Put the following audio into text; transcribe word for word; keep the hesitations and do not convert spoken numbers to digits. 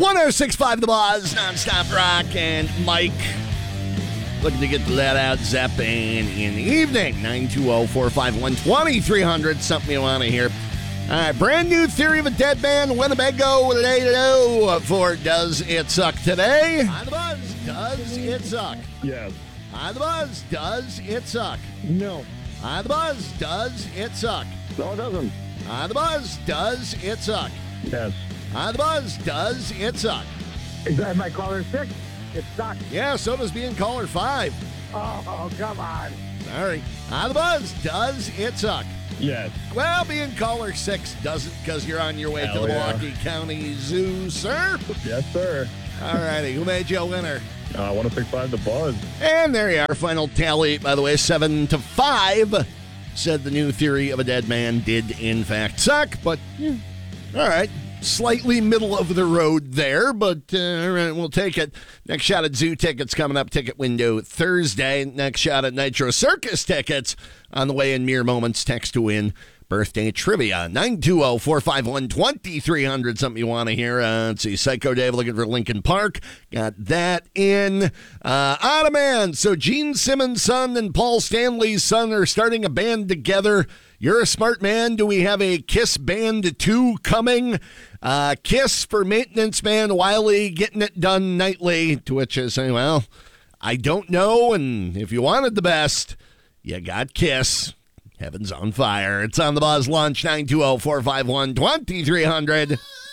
one oh six point five The Buzz, nonstop rock, and Mike looking to get that out Zeppin in the evening. nine two zero, four five one, two three zero zero, something you want to hear. All right, brand new Theory of a Dead Man, Winnebago with an eight oh for Does It Suck Today? On The Buzz, does it suck? Yes. On The Buzz, does it suck? No. On The Buzz, does it suck? No, it doesn't. On The Buzz, does it suck? Yes. On The Buzz, does it suck? Is that my caller six? It sucks. Yeah, so does being caller five. Oh, come on. Sorry. On The Buzz, does it suck? Yes. Well, being caller six doesn't because you're on your way Hell to the yeah. Milwaukee County Zoo, sir. Yes, sir. All righty, who made you a winner? Uh, one oh six point five The Buzz. And there you are. Final tally, by the way, seven to five. Said the new Theory of a Dead Man did, in fact, suck, but yeah. All right. Slightly middle of the road there, but uh, all right, we'll take it. Next shot at Zoo tickets coming up, ticket window Thursday. Next shot at Nitro Circus tickets on the way in mere moments. Text to win birthday trivia. nine two zero, four five one, two three zero zero, something you want to hear. Uh, let's see, Psycho Dave looking for Linkin Park. Got that in. Uh, Ottoman. So Gene Simmons' son and Paul Stanley's son are starting a band together. You're a smart man. Do we have a Kiss Band two coming? Uh, Kiss for maintenance man Wiley, getting it done nightly. To which I say, well, I don't know. And if you wanted the best, you got Kiss. Heaven's on fire. It's on the Buzz Lunch, nine two zero, four five one, two three zero zero.